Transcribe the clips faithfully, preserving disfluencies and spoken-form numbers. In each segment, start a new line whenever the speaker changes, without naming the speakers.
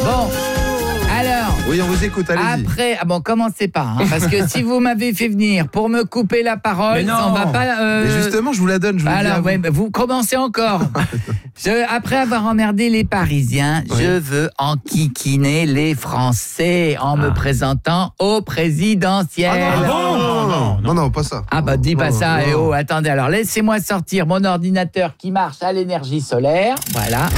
Bon, alors...
Oui, on vous écoute, allez-y.
Après, ah bon, commencez pas, hein, parce que si vous m'avez fait venir pour me couper la parole, on va pas... Euh...
Mais justement, je vous la donne, je vous
Alors,
le dis à vous.
ouais, vous commencez encore. Je, après avoir emmerdé les Parisiens, oui. je veux enquiquiner les Français en ah. me présentant au présidentiel.
Ah non, non, non, non, non, non, pas ça.
Ah bah dis pas
non,
ça,
non.
et oh, attendez, alors laissez-moi sortir mon ordinateur qui marche à l'énergie solaire, voilà.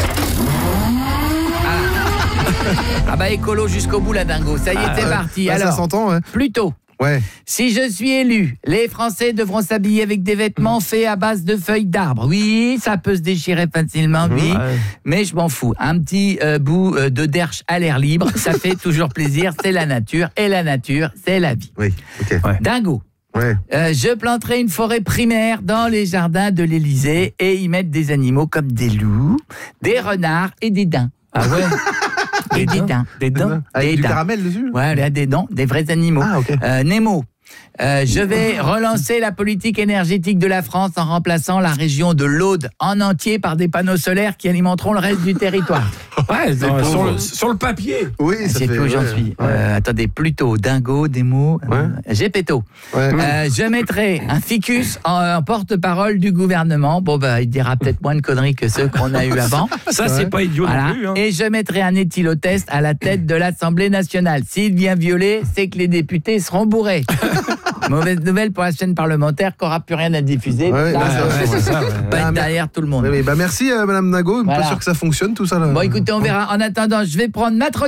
Ah bah écolo jusqu'au bout la dingo, ça y est, ah, c'est parti.
Bah,
alors,
ça s'entend, ouais.
Plutôt.
Ouais.
Si je suis élu, les Français devront s'habiller avec des vêtements faits à base de feuilles d'arbres. Oui, ça peut se déchirer facilement, oui, ouais. mais je m'en fous. Un petit euh, bout euh, de derche à l'air libre, ça fait toujours plaisir, c'est la nature, et la nature, c'est la vie.
Oui, ok.
Ouais. Dingo.
Ouais.
Euh, je planterai une forêt primaire dans les jardins de l'Élysée et y mettre des animaux comme des loups, des renards et des daims. Ah ouais. Des, des daims.
Des daims. Avec
des
du
daims.
caramel dessus.
Ouais, là, des dents, des vrais animaux.
Ah, ok.
Euh, Nemo. Euh, je vais relancer la politique énergétique de la France en remplaçant la région de l'Aude en entier par des panneaux solaires qui alimenteront le reste du territoire.
Ouais, dans, sur, le, sur le papier.
Oui, ça
c'est
fait,
tout, j'en
ouais,
suis.
Ouais.
Euh, attendez, plutôt dingo, démo,
ouais.
euh, Gepetto.
Ouais.
Euh, je mettrai un ficus en, en porte-parole du gouvernement. Bon, bah, il dira peut-être moins de conneries que ceux qu'on a eu avant.
Ça, c'est pas idiot
voilà.
non plus. Hein.
Et je mettrai un éthylotest à la tête de l'Assemblée nationale. S'il vient violer, c'est que les députés seront bourrés. Mauvaise nouvelle pour la chaîne parlementaire qui n'aura plus rien à diffuser.
Ouais,
ça,
bah,
ça,
ouais,
ça,
c'est
ça, ouais. Pas être derrière tout le monde.
Oui, bah merci euh, Madame Nago, je suis
voilà.
pas sûr que ça fonctionne tout ça là.
Bon, écoutez, on verra. En attendant, je vais prendre ma